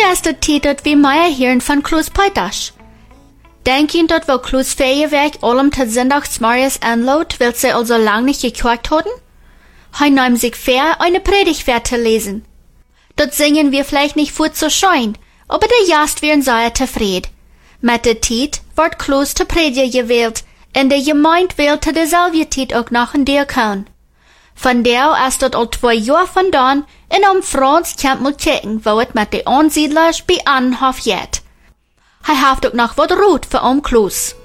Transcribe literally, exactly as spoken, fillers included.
erste tijd dat we meer hören von Klaus Peitasch. Denk je dat wel Klaus Feierwerk allem tot Sonntagsmorgens anlot, weil sie also lang nicht gekocht hatten? Hij nahm sich fair, eine Predigt zu lesen. Dort singen wir vielleicht nicht gut so schön, aber der Jast wären sehr zufrieden. Mit der Zeit wird Klaus zur Prediger gewählt, und der Gemeinde wählte derselbe Zeit auch noch in der Köln. Von der ist dort all zwei Jahre von dann, in um Franz kann mal checken, wo es mit den Ansiedlern bei Annenhof geht. Hij heeft ook nog wat rood voor oom Klaus.